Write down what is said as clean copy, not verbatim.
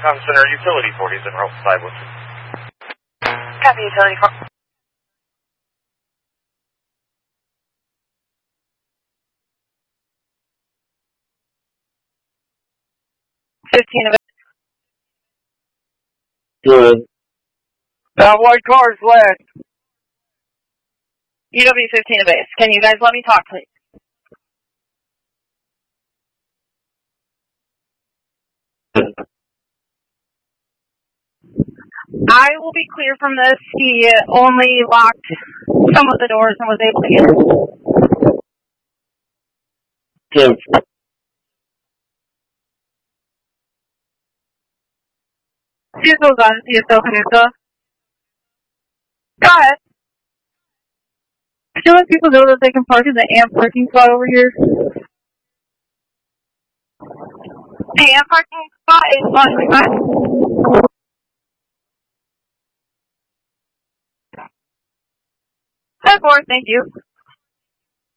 Telecom Center Utility 40s in Roadside with you. Copy Utility 40. Good. White cars last. UW15 to base. Can you guys let me talk, please? I will be clear from this. He only locked some of the doors and was able to get in. Tim. CSO's on. CSO, CSO. Go ahead. Do you let people know that they can park in the AMP parking spot over here? The AMP parking spot is on. 10-4, thank you.